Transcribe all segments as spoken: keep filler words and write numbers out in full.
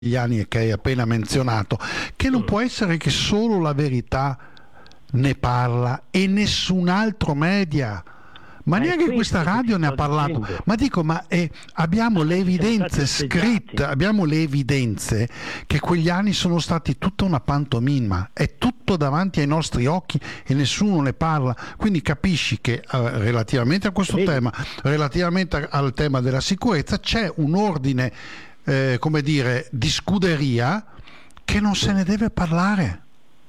gli anni che hai appena menzionato, che non può essere che solo La Verità ne parla e nessun altro media, ma Ma è neanche questa questo che radio ti ne ha sto parlato. dicendo. Ma dico, ma eh, abbiamo le Siamo evidenze stati scritte, osteggiati. abbiamo le evidenze che quegli anni sono stati tutta una pantomima, è tutto davanti ai nostri occhi e nessuno ne parla. Quindi capisci che eh, relativamente a questo Vedi? tema, relativamente al tema della sicurezza, c'è un ordine, eh, come dire, di scuderia che non se ne deve parlare.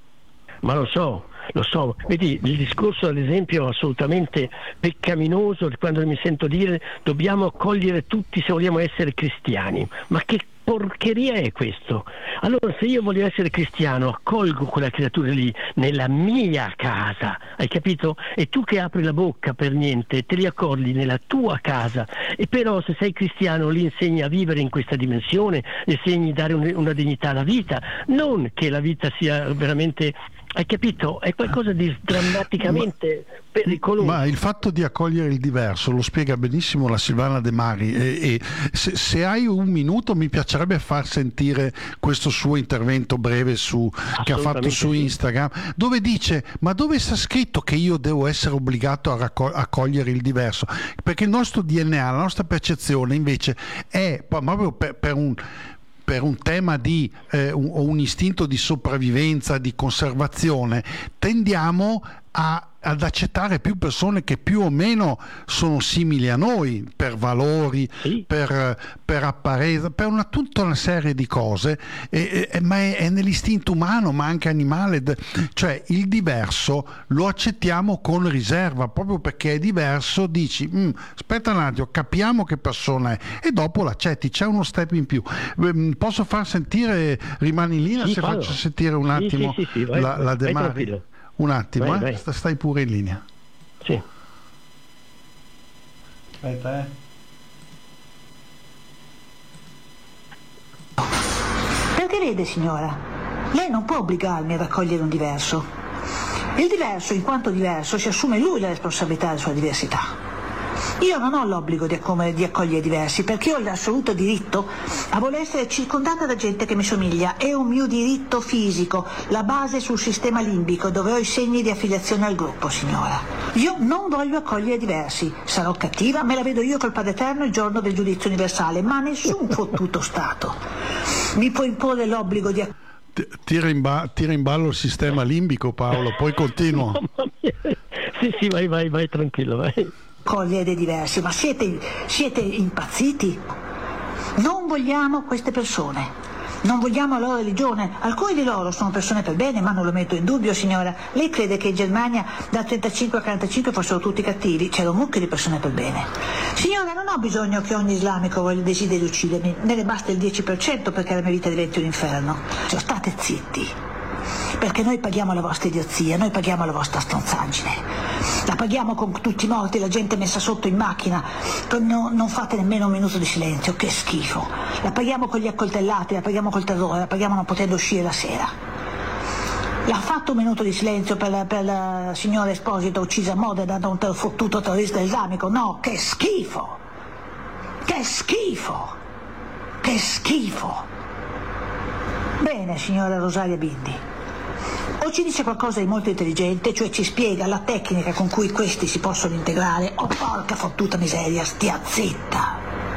Ma lo so, lo so, vedi il discorso ad esempio assolutamente peccaminoso quando mi sento dire dobbiamo accogliere tutti se vogliamo essere cristiani, ma che porcheria è questo? Allora se io voglio essere cristiano accolgo quella creatura lì nella mia casa, hai capito? E tu che apri la bocca per niente te li accordi nella tua casa, e però se sei cristiano li insegni a vivere in questa dimensione, gli insegni a dare un, una dignità alla vita, non che la vita sia veramente, hai capito? È qualcosa di drammaticamente ma, pericoloso. Ma il fatto di accogliere il diverso lo spiega benissimo la Silvana De Mari, e, e se, se hai un minuto mi piacerebbe far sentire questo suo intervento breve su, che ha fatto su Instagram, sì, dove dice: ma dove sta scritto che io devo essere obbligato a raccog- accogliere il diverso? Perché il nostro D N A, la nostra percezione invece è proprio per, per un per un tema di eh, un, un istinto di sopravvivenza, di conservazione, tendiamo a, ad accettare più persone che più o meno sono simili a noi per valori, sì, per, per apparenza, per una, tutta una serie di cose, e, e, ma è, è nell'istinto umano, ma anche animale, cioè il diverso lo accettiamo con riserva, proprio perché è diverso dici mm, aspetta un attimo, capiamo che persona è, e dopo l'accetti, c'è uno step in più. Posso far sentire, rimani in linea, sì, se fallo. Faccio sentire un attimo, sì, sì, sì, vai, la, la De Mari? Un attimo, vai, eh? vai. Stai pure in linea. Sì. Aspetta, eh. Perché vede, signora, lei non può obbligarmi a raccogliere un diverso. Il diverso, in quanto diverso, si assume lui la responsabilità della sua diversità. Io non ho l'obbligo di, di accogliere diversi, perché ho l'assoluto diritto a voler essere circondata da gente che mi somiglia. È un mio diritto fisico, la base sul sistema limbico, dove ho i segni di affiliazione al gruppo, signora. Io non voglio accogliere diversi. Sarò cattiva, me la vedo io col Padre Eterno il giorno del giudizio universale, ma nessun fottuto Stato mi può imporre l'obbligo di accogliere. Tira in, ba- tira in ballo il sistema limbico, Paolo, poi continuo. Sì, sì, vai, vai, vai, tranquillo, vai. Cogliere dei diversi, ma siete, siete impazziti? Non vogliamo queste persone, non vogliamo la loro religione. Alcuni di loro sono persone per bene, ma non lo metto in dubbio, signora. Lei crede che in Germania dal trentacinque al quarantacinque fossero tutti cattivi? C'era un mucchio di persone per bene. Signora, non ho bisogno che ogni islamico voglia desideri uccidermi, me ne basta il dieci per cento perché la mia vita diventi un inferno. Cioè, state zitti, perché noi paghiamo la vostra idiozia, noi paghiamo la vostra stronzaggine. La paghiamo con tutti i morti, la gente messa sotto in macchina, no, non fate nemmeno un minuto di silenzio, che schifo. La paghiamo con gli accoltellati, la paghiamo col terrore, la paghiamo non potendo uscire la sera. L'ha fatto un minuto di silenzio per la, per la signora Esposito uccisa a Modena da un ter- fottuto terrorista islamico? No, che schifo! Che schifo! Che schifo! Bene, signora Rosaria Bindi. O ci dice qualcosa di molto intelligente, cioè ci spiega la tecnica con cui questi si possono integrare, o porca fottuta miseria, stia zitta.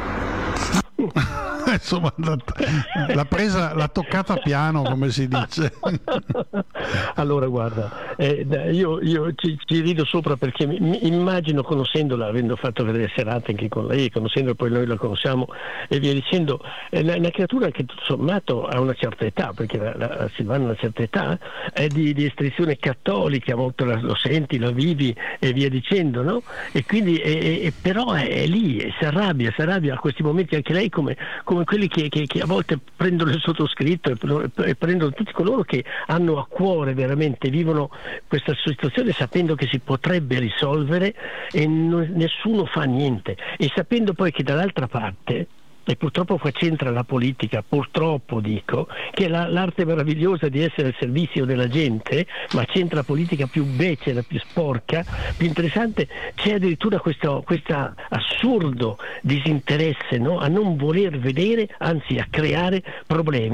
Insomma, l'ha presa, l'ha toccata piano, come si dice. Allora guarda, eh, io, io ci, ci rido sopra perché mi, mi immagino, conoscendola, avendo fatto delle serate anche con lei, conoscendola, poi noi la conosciamo e via dicendo, è una, una creatura che tutto sommato ha una certa età, perché la, la Silvana ha una certa età, è di, di istruzione cattolica, molto la, lo senti, la vivi e via dicendo, no? E quindi è, è, però è, è lì, si arrabbia, si arrabbia a questi momenti anche lei come, come quelli che, che, che a volte prendono il sottoscritto e, e prendono tutti coloro che hanno a cuore veramente, vivono questa situazione sapendo che si potrebbe risolvere e non, nessuno fa niente, e sapendo poi che dall'altra parte e purtroppo qua c'entra la politica, purtroppo dico, che è la, l'arte meravigliosa di essere al servizio della gente, ma c'entra la politica più becera, più sporca, più interessante, c'è addirittura questo questa assurdo disinteresse, no? A non voler vedere, anzi a creare problemi.